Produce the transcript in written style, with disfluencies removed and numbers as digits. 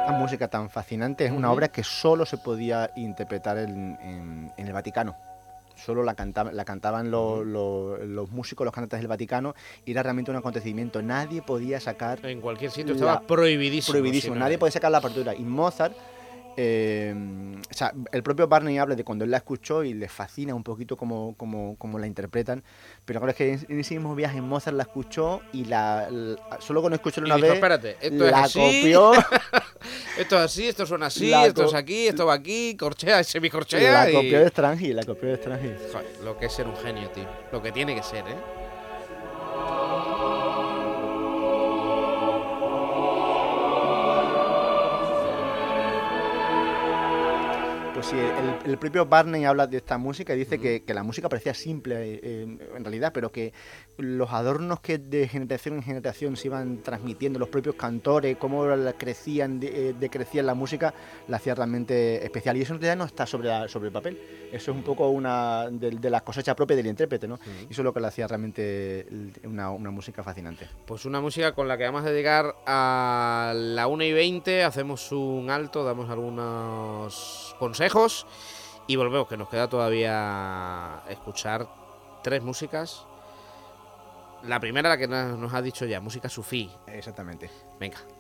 música tan fascinante es una obra que solo se podía interpretar en el Vaticano. Solo la cantaban los músicos, los cantantes del Vaticano, y era realmente un acontecimiento. Nadie podía sacar... En cualquier sitio estaba prohibidísimo. Prohibidísimo, nadie podía sacar la partitura. Y Mozart... o sea, el propio Barney habla de cuando él la escuchó y le fascina un poquito como la interpretan, pero claro, es que en ese mismo viaje Mozart la escuchó y solo con escucharla una vez espérate, esto la es así, copió. esto es así, esto suena así, esto es aquí, esto va aquí, corchea, semicorchea. La copió de Strange, Joder, lo que es ser un genio, tío. Lo que tiene que ser, ¿eh? Pues sí, el propio Barney habla de esta música y dice que la música parecía simple en realidad, pero que los adornos que de generación en generación se iban transmitiendo, los propios cantores, cómo crecían, decrecían la música, la hacía realmente especial. Y eso en realidad no está sobre el papel, eso es un poco una de la cosecha propia del intérprete, ¿no? Y eso es lo que le hacía realmente una música fascinante. Pues una música con la que vamos a dedicar a la 1:20, hacemos un alto, damos algunos consejos y volvemos, que nos queda todavía escuchar 3 músicas. La primera, la que nos ha dicho ya, música sufí. Exactamente. Venga.